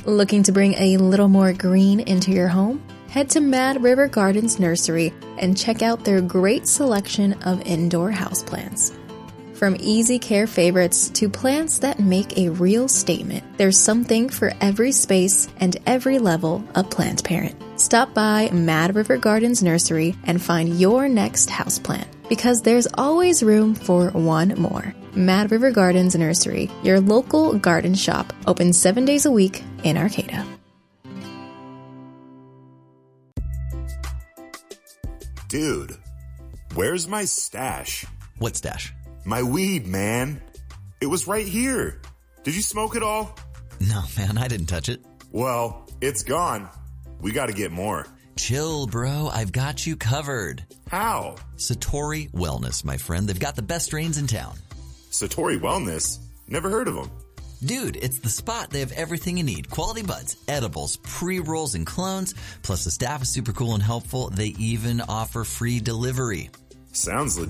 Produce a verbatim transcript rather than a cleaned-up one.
Looking to bring a little more green into your home? Head to Mad River Gardens Nursery and check out their great selection of indoor houseplants. From easy care favorites to plants that make a real statement, there's something for every space and every level of plant parent. Stop by Mad River Gardens Nursery and find your next houseplant, because there's always room for one more. Mad River Gardens Nursery, your local garden shop, open seven days a week in Arcata. Dude, where's my stash? What stash? My weed, man. It was right here. Did you smoke it all? No, man, I didn't touch it. Well, it's gone. We gotta get more. Chill, bro. I've got you covered. How? Satori Wellness, my friend. They've got the best strains in town. Satori Wellness? Never heard of them. Dude, it's the spot. They have everything you need. Quality buds, edibles, pre-rolls, and clones. Plus, the staff is super cool and helpful. They even offer free delivery. Sounds legit.